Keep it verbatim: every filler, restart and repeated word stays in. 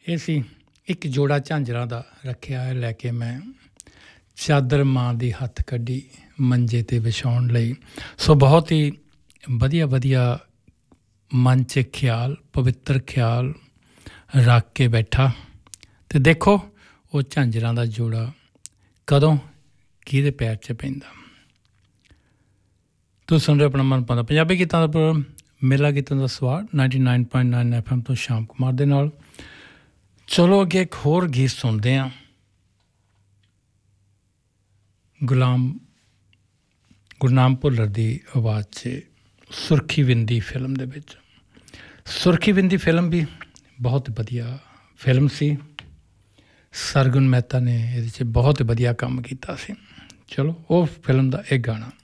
ਇਹ ਸੀ ਇੱਕ ਜੋੜਾ ਝਾਂਜਰਾਂ ਦਾ ਰੱਖਿਆ ਹੈ ਲੈ ਕੇ ਮੈਂ ਚਾਦਰ ਮਾਂ ਦੀ ਹੱਥ ਕੱਢੀ ਮੰਜੇ 'ਤੇ ਵਿਛਾਉਣ ਲਈ। ਸੋ ਬਹੁਤ ਹੀ ਵਧੀਆ ਵਧੀਆ ਮਨ 'ਚ ਖਿਆਲ ਪਵਿੱਤਰ ਖਿਆਲ ਰੱਖ ਕੇ ਬੈਠਾ ਅਤੇ ਦੇਖੋ ਉਹ ਝਾਂਜਰਾਂ ਦਾ ਜੋੜਾ ਕਦੋਂ ਕਿਹਦੇ ਪੈਰ 'ਚ ਪੈਂਦਾ। ਤੁਸੀਂ ਸੁਣ ਰਹੇ ਆਪਣਾ ਮਨਪਸੰਦ ਪੰਜਾਬੀ ਗੀਤਾਂ ਦਾ ਪ੍ਰੋਗਰਾਮ ਮੇਲਾ ਗੀਤਾਂ ਦਾ ਸਵਾਦ ninety nine point nine F M ਤੋਂ ਸ਼ਾਮ ਕੁਮਾਰ ਦੇ ਨਾਲ। ਚਲੋ ਅੱਗੇ ਇੱਕ ਹੋਰ ਗੀਤ ਸੁਣਦੇ ਹਾਂ। ਗੁਲਾਮ ਗੁਰਨਾਮ ਭੁੱਲਰ ਦੀ ਆਵਾਜ਼ 'ਚ ਸੁਰਖੀ ਬਿੰਦੀ ਫਿਲਮ ਦੇ ਵਿੱਚ। ਸੁਰਖੀ ਬਿੰਦੀ ਫਿਲਮ ਵੀ ਬਹੁਤ ਵਧੀਆ ਫਿਲਮ ਸੀ। ਸਰਗੁਣ ਮਹਿਤਾ ਨੇ ਇਹਦੇ 'ਚ ਬਹੁਤ ਵਧੀਆ ਕੰਮ ਕੀਤਾ ਸੀ। ਚਲੋ ਉਹ ਫਿਲਮ ਦਾ ਇਹ ਗਾਣਾ